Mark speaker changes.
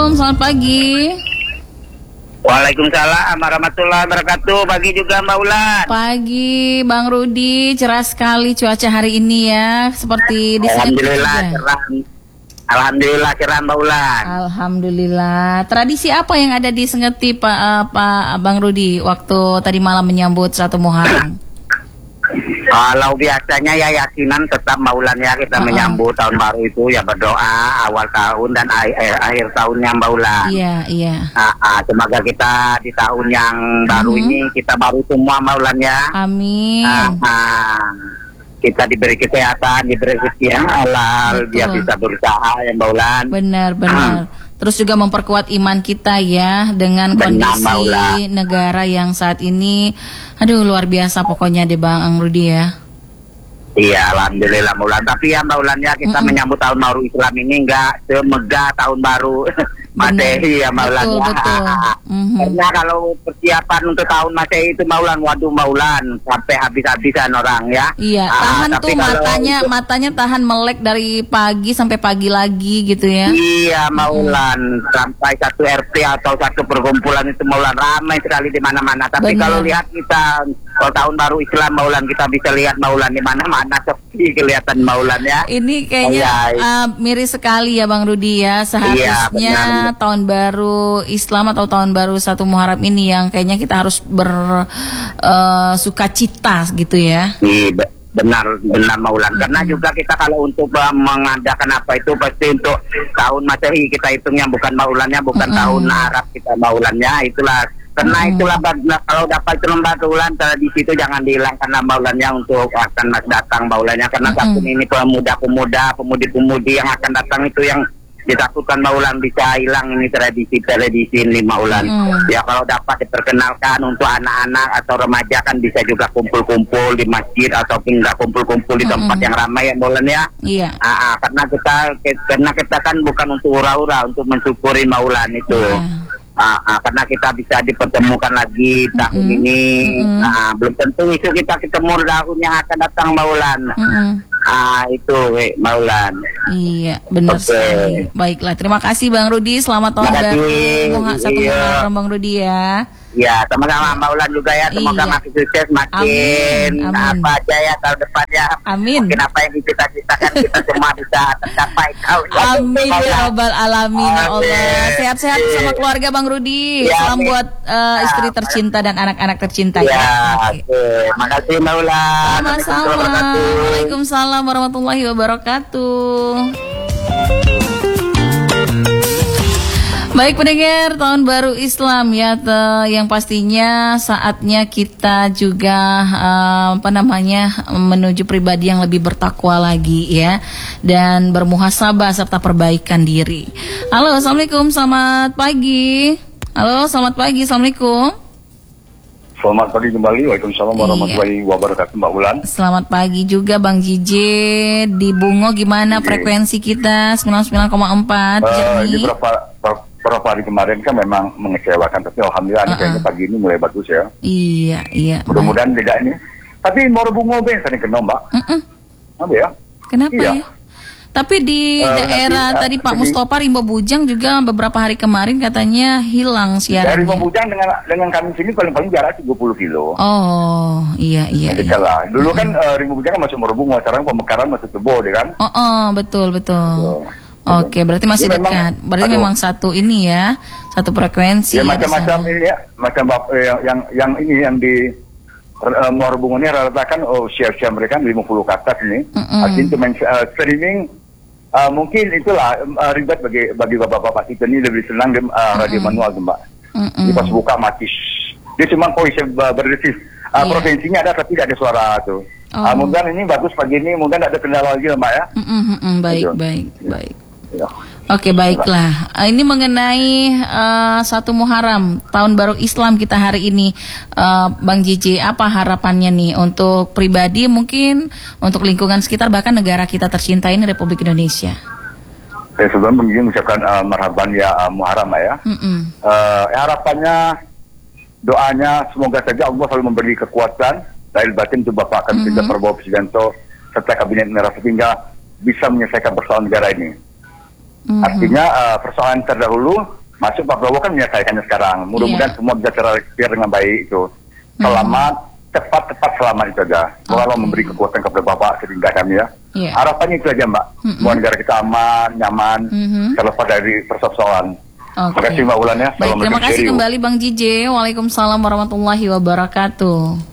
Speaker 1: Selamat pagi.
Speaker 2: Waalaikumsalam warahmatullahi wabarakatuh. Pagi juga Mbak Ulan.
Speaker 1: Pagi Bang Rudi, cerah sekali cuaca hari ini ya. Seperti di
Speaker 2: Alhamdulillah cerah. Alhamdulillah cerah Mbak Ulan.
Speaker 1: Alhamdulillah. Tradisi apa yang ada di Sengeti Pak Bang Rudi waktu tadi malam menyambut 1 Muharram?
Speaker 2: Kalau biasanya ya yasinan tetap Mbak Ulan ya, kita menyambut tahun baru itu ya berdoa awal tahun dan akhir tahunnya Mbak Ulan.
Speaker 1: Iya.
Speaker 2: Semoga kita di tahun yang baru ini kita baru semua Mbak Ulan ya.
Speaker 1: Amin.
Speaker 2: Kita diberi kesehatan, diberi rezeki yang halal, biar bisa berusaha ya Mbak Ulan.
Speaker 1: Benar. Terus juga memperkuat iman kita ya dengan kondisi negara yang saat ini, aduh luar biasa pokoknya deh Bang Rudi ya.
Speaker 2: Iya, alhamdulillah Mbak Ulan. Tapi ya Mbak Ulan ya, kita menyambut tahun baru Islam ini enggak semegah tahun baru Masehi ya Mbak Ulan.
Speaker 1: Betul.
Speaker 2: Karena kalau persiapan untuk tahun Masehi itu Mbak Ulan, waduh Mbak Ulan, sampai habis-habisan orang ya.
Speaker 1: Iya, tahan tuh matanya tahan melek dari pagi sampai pagi lagi gitu ya.
Speaker 2: Iya Mbak Ulan, sampai satu RT atau satu perkumpulan itu Mbak Ulan ramai sekali di mana-mana. Tapi kalau lihat kita kalau tahun baru Islam Mbak Ulan, kita bisa lihat Mbak Ulan di mana-mana sepi kelihatan Mbak Ulan ya. Ini
Speaker 1: kayaknya miris sekali ya Bang Rudi ya. Seharusnya tahun baru Islam atau tahun baru 1 Muharram ini yang kayaknya kita harus bersukacita gitu ya.
Speaker 2: Iya, benar Mbak Ulan. Karena juga kita kalau untuk mengadakan apa itu pasti untuk tahun Masehi kita hitungnya, bukan Mbak Ulannya, bukan tahun Arab kita Mbak Ulannya. Karena itulah kalau dapat Mbak Ulan, tradisi itu jangan dihilangkan Mbak Ulannya untuk akan datang Mbak Ulannya. Karena tahun ini pemuda-pemuda, pemudi-pemudi yang akan datang itu yang ditakutkan Mbak Ulan bisa hilang ini tradisi ini Mbak Ulan. Ya kalau dapat diperkenalkan untuk anak-anak atau remaja kan bisa juga kumpul-kumpul di masjid ataupun nggak kumpul-kumpul di tempat yang ramai ya Mbak Ulan ya.
Speaker 1: Iya.
Speaker 2: Karena kita kan bukan untuk ura-ura, untuk mensyukuri Mbak Ulan itu. Karena kita bisa dipertemukan lagi tahun ini. Belum tentu itu kita ketemu tahun yang akan datang Mbak Ulan. Itu Mbak Ulan.
Speaker 1: Iya, benar sekali. Baiklah, terima kasih Bang Rudi. Selamat tahun baru 1 Muharram Bang Rudi ya.
Speaker 2: Ya, sama-sama Mbak Ulan juga ya. Semoga makin sukses, makin apa aja ya tahun depan ya.
Speaker 1: Amin.
Speaker 2: Mungkin apa yang dicita-citakan kita semua bisa tercapai.
Speaker 1: Amin ya Rabbal Alamin ya Allah. Sehat-sehat sama keluarga Bang Rudi. Salam buat istri tercinta dan anak-anak tercinta ya.
Speaker 2: Makasih Mbak Ulan.
Speaker 1: Sama-sama. Waalaikumsalam warahmatullahi wabarakatuh. Baik pendengar, tahun baru Islam ya, yang pastinya saatnya kita juga menuju pribadi yang lebih bertakwa lagi ya, dan bermuhasabah serta perbaikan diri. Halo, assalamualaikum, selamat pagi. Halo, selamat pagi, assalamualaikum.
Speaker 3: Selamat pagi kembali, waalaikumsalam warahmatullahi wabarakatuh Mbak Ulan.
Speaker 1: Selamat pagi juga Bang Jije. Di Bungo gimana frekuensi kita 99,4?
Speaker 3: Di beberapa hari kemarin kan memang mengecewakan, tapi alhamdulillah kayaknya pagi ini mulai bagus ya.
Speaker 1: Iya.
Speaker 3: Mudah-mudahan tidak ini. Tapi mau Bungo tadi kena Mbak. Apa ya?
Speaker 1: Kenapa ya? Tapi di daerah tadi Pak Mustofa Rimba Bujang juga beberapa hari kemarin katanya hilang siarannya.
Speaker 3: Dari Rimba Bujang dengan kami sini paling jarak 30 kilo.
Speaker 1: Oh, iya.
Speaker 3: Dulu kan Rimba Bujang kan masih Morobungo, sekarang Pemekaran masih Tebo, kan?
Speaker 1: Betul. Oke, berarti masih dekat. Berarti memang satu ini ya, satu frekuensi.
Speaker 3: Ya macam-macam ini ya, yang di Morobungo ini rata-rata kan usia mereka 50 ke atas ini. Artinya cuma streaming. Mungkin itulah ribet bagi bapak-bapak kita ini, lebih senang radio manual tuh Mbak. Jadi pas buka mati. Dia cuma voice berdesif. Provinsinya ada tapi tidak ada suara tuh. Mudah-mudahan ini bagus pagi ini, mudah-mudahan ada kendala lagi Mbak ya.
Speaker 1: Baik.
Speaker 3: Ya.
Speaker 1: Oke, baiklah. Ini mengenai 1 Muharram, tahun baru Islam kita hari ini, Bang Jiji, apa harapannya nih untuk pribadi, mungkin untuk lingkungan sekitar, bahkan negara kita tercinta ini Republik Indonesia?
Speaker 3: Saya sebelum mengucapkan marhaban ya Muharram ya. Harapannya, doanya semoga saja Allah selalu memberi kekuatan lahir batin untuk Bapak akan Prabowo Subianto serta Kabinet Merah Putih bisa menyelesaikan persoalan negara ini. Artinya persoalan terdahulu masuk Pak Prabowo kan menyelesaikannya sekarang. Mudah-mudahan semua bisa terrealisir dengan baik itu. Selamat, tepat selamat itu aja. Allah memberi kekuatan kepada Bapak sehingga kami ya. Harapannya itu aja Mbak. Semua negara kita aman, nyaman, terlepas dari persoalan. Terima kasih Mbak Ulan ya.
Speaker 1: Baik, terima kasih kembali Bang JJ. Waalaikumsalam warahmatullahi wabarakatuh.